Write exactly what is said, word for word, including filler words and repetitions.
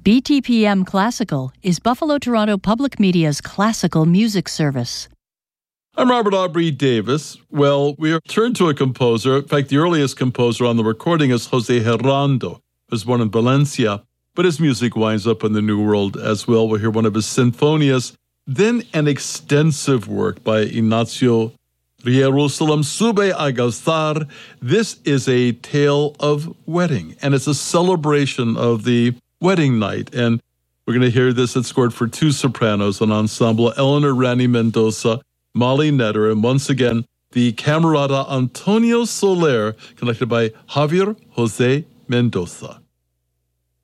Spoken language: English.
B T P M Classical is Buffalo Toronto Public Media's classical music service. I'm Robert Aubrey Davis. Well, we are turned to a composer. In fact, the earliest composer on the recording is Jose Gerando, who was born in Valencia, but his music winds up in the New World as well. We'll hear one of his sinfonias, then an extensive work by Ignacio Jerusalem, Sube a Gozar. This is a tale of wedding, and it's a celebration of the wedding night. And we're going to hear this. It's scored for two sopranos, an ensemble, Eleanor Rani Mendoza, Molly Netter, and once again, the Camerata Antonio Soler, conducted by Javier Jose Mendoza.